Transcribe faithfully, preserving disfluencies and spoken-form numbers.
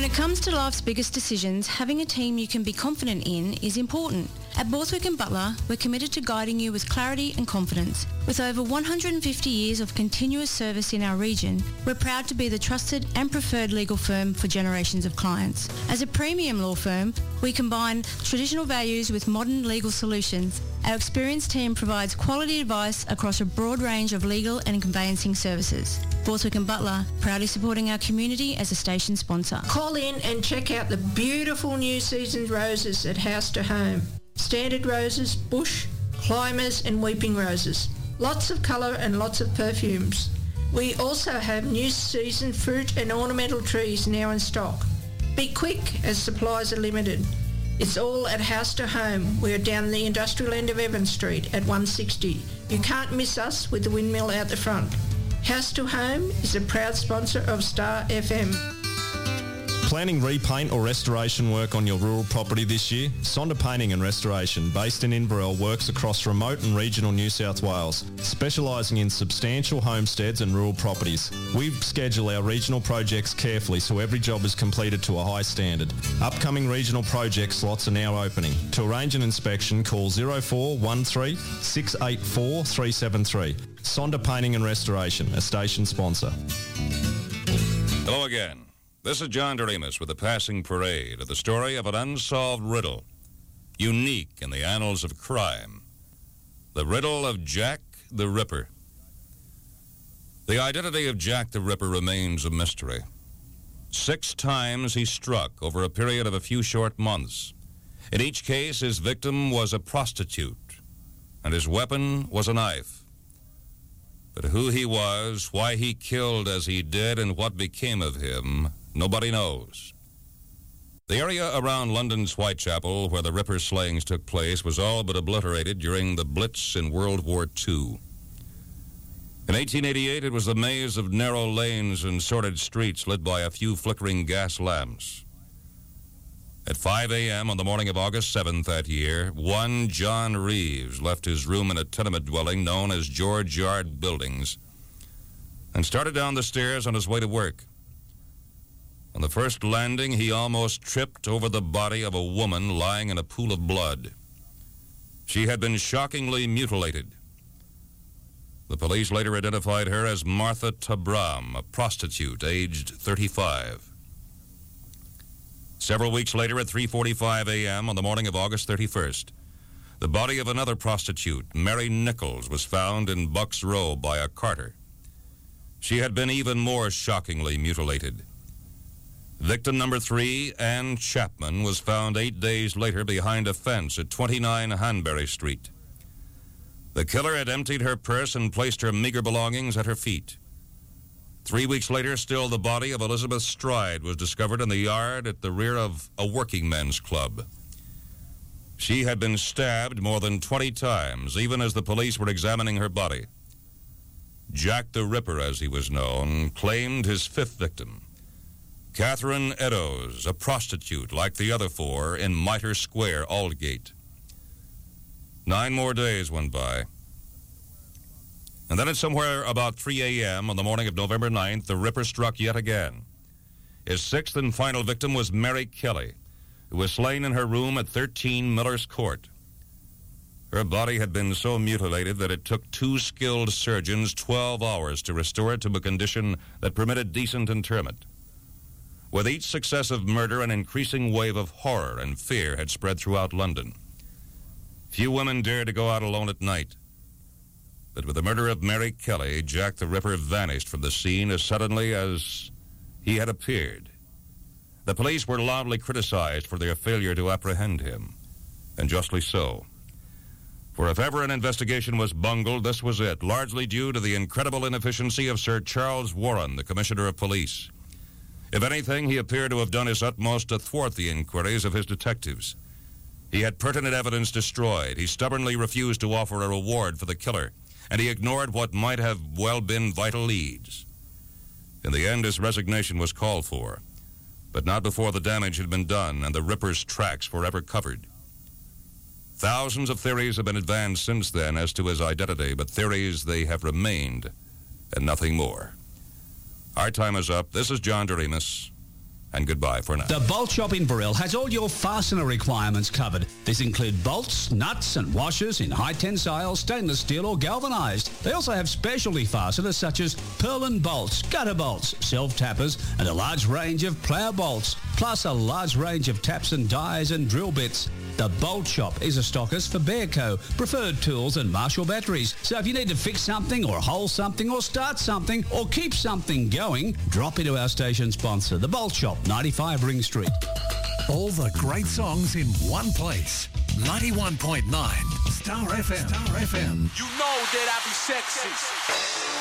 When it comes to life's biggest decisions, having a team you can be confident in is important. At Borthwick and Butler, we're committed to guiding you with clarity and confidence. With over one hundred fifty years of continuous service in our region, we're proud to be the trusted and preferred legal firm for generations of clients. As a premium law firm, we combine traditional values with modern legal solutions. Our experienced team provides quality advice across a broad range of legal and conveyancing services. Borthwick and Butler, proudly supporting our community as a station sponsor. Call in and check out the beautiful new seasoned roses at House to Home. Standard roses, bush, climbers and weeping roses. Lots of colour and lots of perfumes. We also have new season fruit and ornamental trees now in stock. Be quick as supplies are limited. It's all at House to Home. We're down the industrial end of Evans Street at one sixty. You can't miss us with the windmill out the front. House to Home is a proud sponsor of Star F M. Planning repaint or restoration work on your rural property this year? Sonda Painting and Restoration, based in Inverell, works across remote and regional New South Wales, specialising in substantial homesteads and rural properties. We schedule our regional projects carefully so every job is completed to a high standard. Upcoming regional project slots are now opening. To arrange an inspection, call zero four one three, six eight four, three seven three. Sonda Painting and Restoration, a station sponsor. Hello again. This is John Doremus with the passing parade of the story of an unsolved riddle, unique in the annals of crime. The riddle of Jack the Ripper. The identity of Jack the Ripper remains a mystery. Six times he struck over a period of a few short months. In each case, his victim was a prostitute, and his weapon was a knife. But who he was, why he killed as he did, and what became of him, nobody knows. The area around London's Whitechapel, where the Ripper slayings took place, was all but obliterated during the Blitz in World War Two. In eighteen eighty-eight, it was the maze of narrow lanes and sordid streets lit by a few flickering gas lamps. At five a.m. on the morning of August seventh that year, one John Reeves left his room in a tenement dwelling known as George Yard Buildings and started down the stairs on his way to work. On the first landing, he almost tripped over the body of a woman lying in a pool of blood. She had been shockingly mutilated. The police later identified her as Martha Tabram, a prostitute aged thirty-five. Several weeks later, at three forty-five a.m. on the morning of August thirty-first, the body of another prostitute, Mary Nichols, was found in Bucks Row by a carter. She had been even more shockingly mutilated. Victim number three, Ann Chapman, was found eight days later behind a fence at twenty-nine Hanbury Street. The killer had emptied her purse and placed her meager belongings at her feet. Three weeks later, still the body of Elizabeth Stride was discovered in the yard at the rear of a working men's club. She had been stabbed more than twenty times, even as the police were examining her body. Jack the Ripper, as he was known, claimed his fifth victim, Catherine Eddowes, a prostitute like the other four in Mitre Square, Aldgate. Nine more days went by. And then at somewhere about three a.m. on the morning of November ninth, the Ripper struck yet again. His sixth and final victim was Mary Kelly, who was slain in her room at thirteen Miller's Court. Her body had been so mutilated that it took two skilled surgeons twelve hours to restore it to a condition that permitted decent interment. With each successive murder, an increasing wave of horror and fear had spread throughout London. Few women dared to go out alone at night. But with the murder of Mary Kelly, Jack the Ripper vanished from the scene as suddenly as he had appeared. The police were loudly criticized for their failure to apprehend him, and justly so. For if ever an investigation was bungled, this was it, largely due to the incredible inefficiency of Sir Charles Warren, the Commissioner of Police. If anything, he appeared to have done his utmost to thwart the inquiries of his detectives. He had pertinent evidence destroyed. He stubbornly refused to offer a reward for the killer, and he ignored what might have well been vital leads. In the end, his resignation was called for, but not before the damage had been done and the Ripper's tracks forever covered. Thousands of theories have been advanced since then as to his identity, but theories they have remained, and nothing more. Our time is up. This is John Doremus. and goodbye for now. The Bolt Shop in Burrell has all your fastener requirements covered. These include bolts, nuts and washers in high tensile, stainless steel or galvanised. They also have specialty fasteners such as purlin bolts, gutter bolts, self-tappers and a large range of plough bolts, plus a large range of taps and dies and drill bits. The Bolt Shop is a stockist for Bearco, Preferred Tools and Marshall Batteries. So if you need to fix something or hole something or start something or keep something going, drop into our station sponsor, The Bolt Shop, ninety-five Ring Street. All the great songs in one place. ninety-one point nine Star F M. Star F M. You know that I be sexy.